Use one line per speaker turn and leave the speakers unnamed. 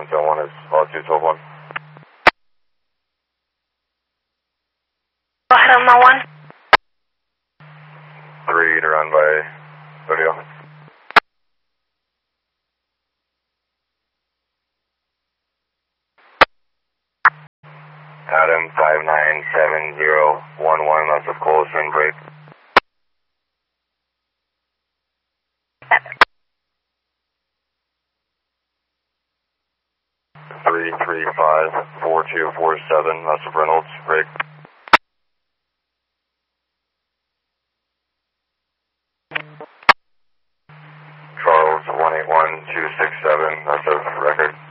171 is all 212-1.
Go ahead on the 1.
3 to run by video. Adam 597011, that's a close in break. 3354247, that's a Reynolds break. Charles 181267, that's a record.